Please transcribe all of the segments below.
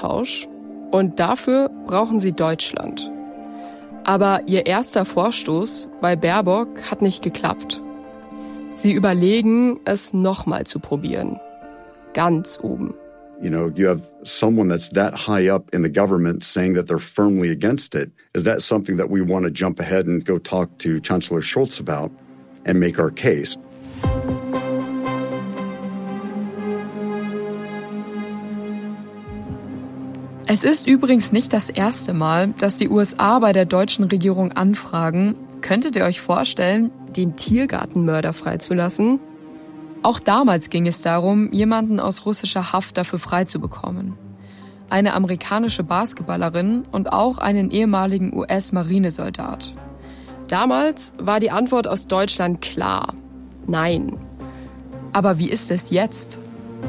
Austausch und dafür brauchen sie Deutschland. Aber ihr erster Vorstoß bei Baerbock hat nicht geklappt. Sie überlegen, es nochmal zu probieren. Ganz oben. You know, you have someone that's that high up in the government saying that they're firmly against it. Is that something that we want to jump ahead and go talk to Chancellor Scholz about and make our case? Es ist übrigens nicht das erste Mal, dass die USA bei der deutschen Regierung anfragen, könntet ihr euch vorstellen, den Tiergartenmörder freizulassen? Auch damals ging es darum, jemanden aus russischer Haft dafür freizubekommen. Eine amerikanische Basketballerin und auch einen ehemaligen US-Marinesoldat. Damals war die Antwort aus Deutschland klar: Nein. Aber wie ist es jetzt?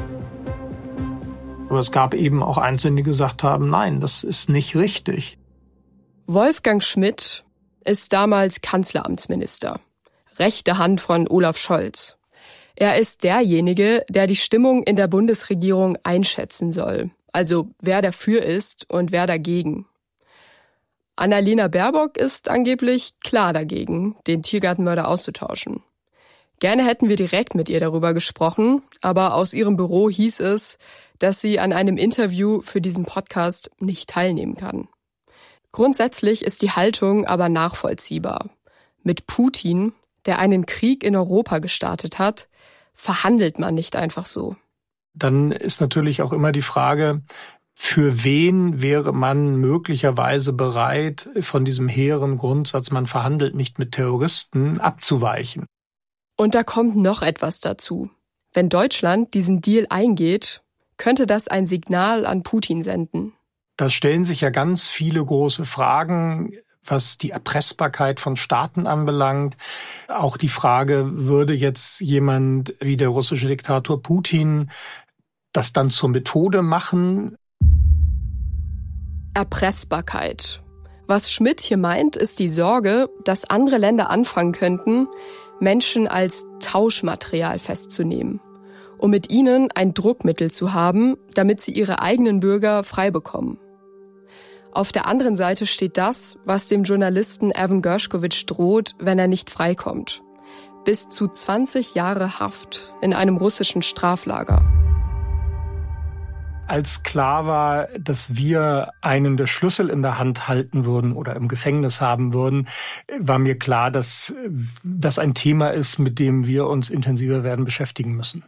Aber es gab eben auch Einzelne, die gesagt haben, nein, das ist nicht richtig. Wolfgang Schmidt ist damals Kanzleramtsminister, rechte Hand von Olaf Scholz. Er ist derjenige, der die Stimmung in der Bundesregierung einschätzen soll. Also wer dafür ist und wer dagegen. Annalena Baerbock ist angeblich klar dagegen, den Tiergartenmörder auszutauschen. Gerne hätten wir direkt mit ihr darüber gesprochen, aber aus ihrem Büro hieß es, dass sie an einem Interview für diesen Podcast nicht teilnehmen kann. Grundsätzlich ist die Haltung aber nachvollziehbar. Mit Putin, der einen Krieg in Europa gestartet hat, verhandelt man nicht einfach so. Dann ist natürlich auch immer die Frage, für wen wäre man möglicherweise bereit, von diesem hehren Grundsatz, man verhandelt nicht mit Terroristen, abzuweichen. Und da kommt noch etwas dazu. Wenn Deutschland diesen Deal eingeht, könnte das ein Signal an Putin senden. Da stellen sich ja ganz viele große Fragen, was die Erpressbarkeit von Staaten anbelangt. Auch die Frage, würde jetzt jemand wie der russische Diktator Putin das dann zur Methode machen? Erpressbarkeit. Was Schmidt hier meint, ist die Sorge, dass andere Länder anfangen könnten, Menschen als Tauschmaterial festzunehmen, um mit ihnen ein Druckmittel zu haben, damit sie ihre eigenen Bürger frei bekommen. Auf der anderen Seite steht das, was dem Journalisten Evan Gershkovich droht, wenn er nicht freikommt. Bis zu 20 Jahre Haft in einem russischen Straflager. Als klar war, dass wir einen der Schlüssel in der Hand halten würden oder im Gefängnis haben würden, war mir klar, dass das ein Thema ist, mit dem wir uns intensiver werden beschäftigen müssen.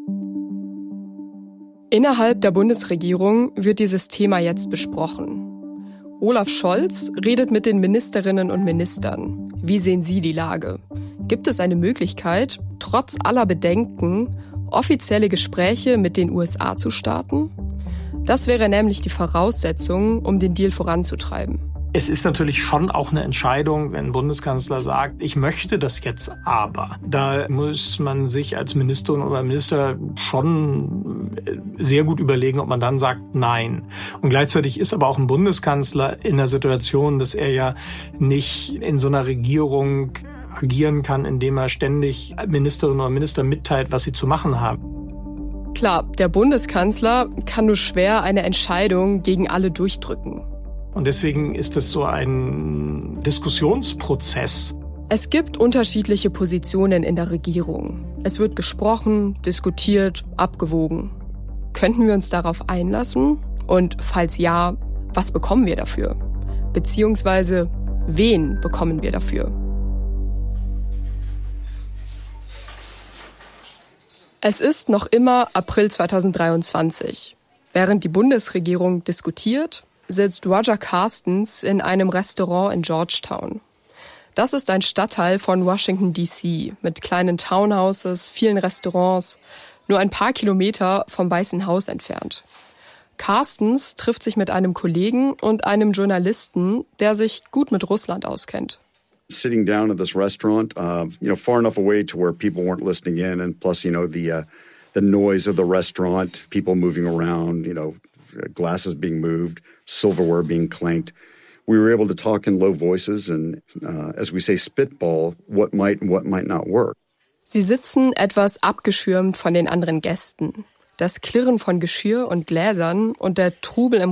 Innerhalb der Bundesregierung wird dieses Thema jetzt besprochen. Olaf Scholz redet mit den Ministerinnen und Ministern. Wie sehen Sie die Lage? Gibt es eine Möglichkeit, trotz aller Bedenken, offizielle Gespräche mit den USA zu starten? Das wäre nämlich die Voraussetzung, um den Deal voranzutreiben. Es ist natürlich schon auch eine Entscheidung, wenn ein Bundeskanzler sagt, ich möchte das jetzt aber. Da muss man sich als Ministerin oder Minister schon sehr gut überlegen, ob man dann sagt, nein. Und gleichzeitig ist aber auch ein Bundeskanzler in der Situation, dass er ja nicht in so einer Regierung agieren kann, indem er ständig Ministerinnen oder Minister mitteilt, was sie zu machen haben. Klar, der Bundeskanzler kann nur schwer eine Entscheidung gegen alle durchdrücken. Und deswegen ist es so ein Diskussionsprozess. Es gibt unterschiedliche Positionen in der Regierung. Es wird gesprochen, diskutiert, abgewogen. Könnten wir uns darauf einlassen? Und falls ja, was bekommen wir dafür? Beziehungsweise, wen bekommen wir dafür? Es ist noch immer April 2023. Während die Bundesregierung diskutiert, sitzt Roger Carstens in einem Restaurant in Georgetown. Das ist ein Stadtteil von Washington, D.C. mit kleinen Townhouses, vielen Restaurants, nur ein paar Kilometer vom Weißen Haus entfernt. Carstens trifft sich mit einem Kollegen und einem Journalisten, der sich gut mit Russland auskennt. Sitting down at this restaurant, far enough away to where people weren't listening in, and plus, the noise of the restaurant, people moving around, glasses being moved, silverware being clanked. We were able to talk in low voices and, as we say, spitball what might and what might not work. Sie sitzen etwas abgeschirmt von den anderen Gästen. Das Klirren von Geschirr und Gläsern und der Trubel im